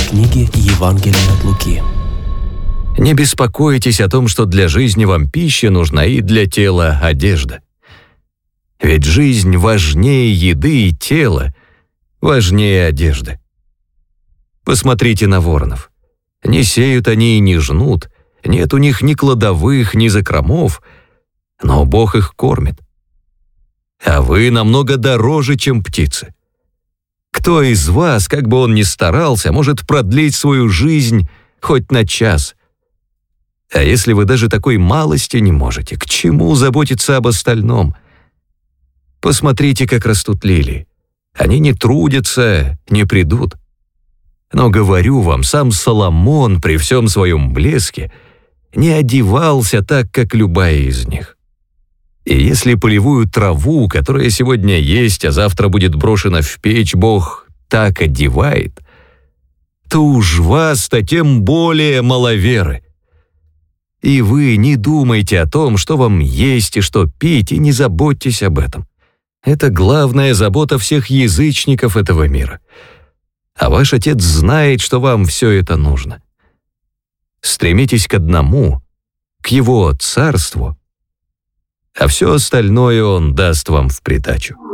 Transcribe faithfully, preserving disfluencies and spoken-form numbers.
книги Евангелия от Луки. Не беспокойтесь о том, что для жизни вам пища нужна и для тела одежда. Ведь жизнь важнее еды и тела, важнее одежды. Посмотрите на воронов. Не сеют они и не жнут, нет у них ни кладовых, ни закромов, но Бог их кормит. А вы намного дороже, чем птицы. Кто из вас, как бы он ни старался, может продлить свою жизнь хоть на час? А если вы даже такой малости не можете, к чему заботиться об остальном? Посмотрите, как растут лилии. Они не трудятся, не придут. Но говорю вам, сам Соломон при всем своем блеске не одевался так, как любая из них. И если полевую траву, которая сегодня есть, а завтра будет брошена в печь, Бог так одевает, то уж вас-то тем более маловеры. И вы не думайте о том, что вам есть и что пить, и не заботьтесь об этом. Это главная забота всех язычников этого мира. А ваш Отец знает, что вам все это нужно. Стремитесь к одному, к Его Царству, а все остальное Он даст вам в придачу.